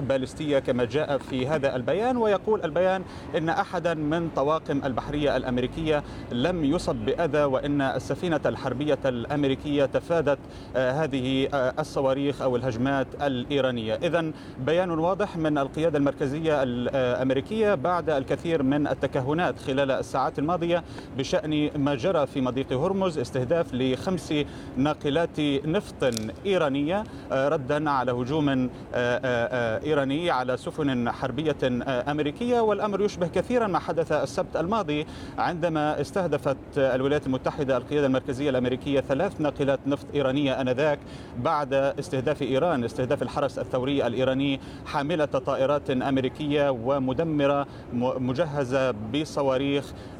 باليستية كما جاء في هذا البيان. ويقول البيان إن أحدا من طواقم البحرية الأمريكية لم يصب بأذى، وإن السفينة الحربية الأمريكية تفادت هذه الصواريخ أو الهجمات الإيرانية. إذن بيان واضح من القيادة المركزية الأمريكية بعد الكثير من التكهنات خلال الساعات الماضية بشأن ما جرى في مضيق هرمز، استهداف ل5 ناقلات نفط إيرانية ردا على هجوم إيراني على سفن حربية أمريكية. والأمر يشبه كثيرا ما حدث السبت الماضي عندما استهدفت الولايات المتحدة القيادة المركزية الأمريكية 3 ناقلات نفط إيرانية آنذاك بعد استهداف إيران، استهداف الحرس الثوري الإيراني حاملة طائرات أمريكية ومدمرة مجهزة بصواريخ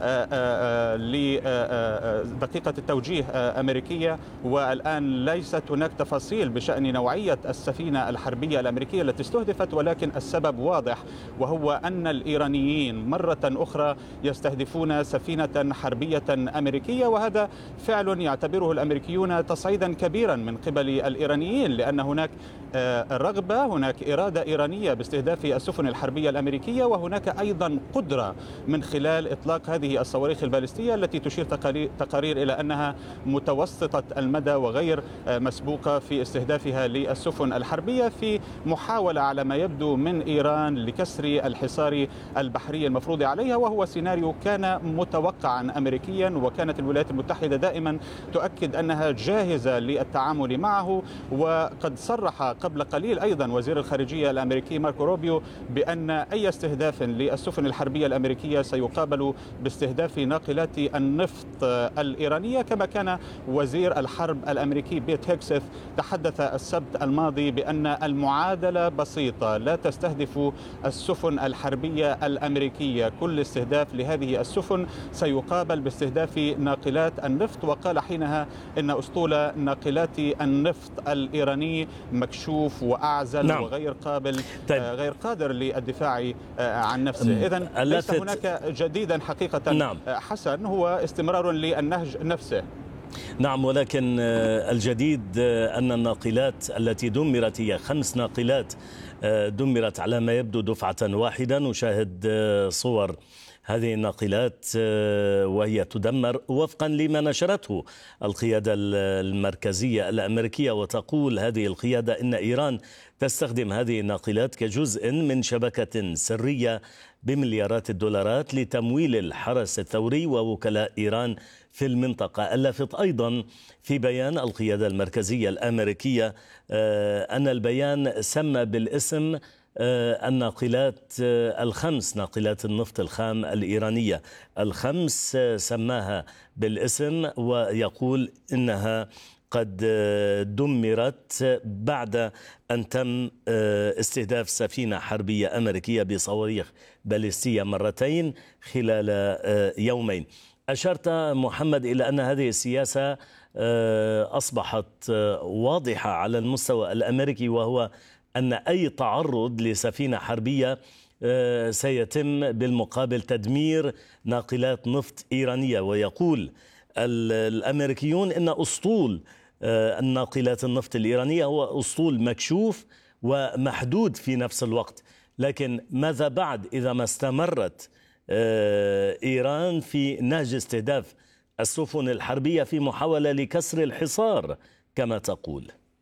لدقيقة التوجيه أمريكية. والآن ليست هناك تفاصيل بشأن نوعية السفينة الحربية الأمريكية التي استهدفت، ولكن السبب واضح، وهو أن الإيرانيين مرة أخرى يستهدفون سفينة حربية أمريكية، وهذا فعل يعتبره الأمريكيون تصعيدا كبيرا من قبل الإيرانيين، لأن هناك رغبة، هناك إرادة إيرانية باستهداف السفن الحربية الأمريكية، وهناك أيضا قدرة من خلال إطلاق هذه الصواريخ الباليستية التي تشير تقارير إلى أنها متوسطة المدى وغير مسبوقة في استهدافها للسفن الحربية، في محاولة على ما يبدو من إيران لكسر الحصار البحري المفروض عليها، وهو سيناريو كان متوقعا أمريكيا، وكانت الولايات المتحدة دائما تؤكد أنها جاهزة للتعامل معه. وقد صرح قبل قليل أيضا وزير الخارجية الأمريكي ماركو روبيو بأن أي استهداف للسفن الحربية الأمريكية سيقابل باستهداف ناقلات النفط الإيرانية، كما كان وزير الحرب الأمريكي بيت هيكسث تحدث السبت الماضي بأن المعادلة بسيطة، لا تستهدف السفن الحربية الأمريكية، كل استهداف لهذه السفن سيقابل باستهداف ناقلات النفط. وقال حينها إن أسطول ناقلات النفط الإيراني مكشوف وأعزل، نعم، وغير قابل، طيب، غير قادر للدفاع عن نفسه. إذن ليس هناك جديدا حقيقة، نعم، حسن، هو استمرار للنهج نفسه. نعم، ولكن الجديد أن الناقلات التي دمرت هي 5 ناقلات دمرت على ما يبدو دفعة واحدة. نشاهد صور هذه الناقلات وهي تدمر وفقا لما نشرته القيادة المركزية الأمريكية، وتقول هذه القيادة إن إيران تستخدم هذه الناقلات كجزء من شبكة سرية بمليارات الدولارات لتمويل الحرس الثوري ووكلاء إيران في المنطقة. اللافت أيضا في بيان القيادة المركزية الأمريكية أن البيان سمى بالاسم الناقلات ال5 ناقلات النفط الخام الإيرانية ال5 سماها بالاسم، ويقول إنها قد دمرت بعد أن تم استهداف سفينة حربية أمريكية بصواريخ باليستية مرتين خلال يومين. أشرت محمد إلى أن هذه السياسة أصبحت واضحة على المستوى الأمريكي، وهو أن أي تعرض لسفينة حربية سيتم بالمقابل تدمير ناقلات نفط إيرانية. ويقول الأمريكيون أن أسطول الناقلات النفط الإيرانية هو أسطول مكشوف ومحدود في نفس الوقت. لكن ماذا بعد إذا ما استمرت إيران في نهج استهداف السفن الحربية في محاولة لكسر الحصار كما تقول؟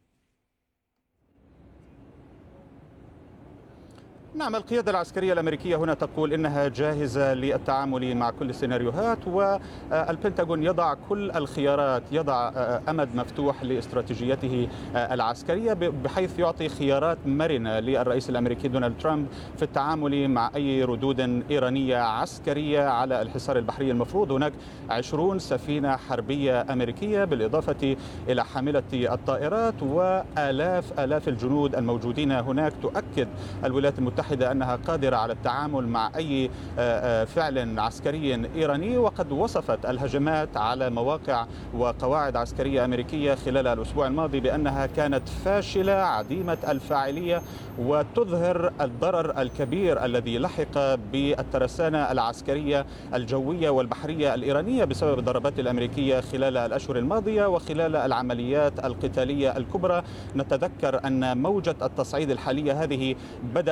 نعم، القيادة العسكرية الأمريكية هنا تقول إنها جاهزة للتعامل مع كل السيناريوهات، والبنتاغون يضع كل الخيارات، يضع أمد مفتوح لاستراتيجيته العسكرية، بحيث يعطي خيارات مرنة للرئيس الأمريكي دونالد ترامب في التعامل مع أي ردود إيرانية عسكرية على الحصار البحري المفروض. هناك 20 سفينة حربية أمريكية بالإضافة إلى حاملة الطائرات وآلاف الجنود الموجودين هناك. تؤكد الولايات المتحدة أنها قادرة على التعامل مع أي فعل عسكري إيراني، وقد وصفت الهجمات على مواقع وقواعد عسكرية أمريكية خلال الأسبوع الماضي بأنها كانت فاشلة عديمة الفاعلية، وتظهر الضرر الكبير الذي لحق بالترسانة العسكرية الجوية والبحرية الإيرانية بسبب الضربات الأمريكية خلال الأشهر الماضية وخلال العمليات القتالية الكبرى. نتذكر أن موجة التصعيد الحالية هذه بدأ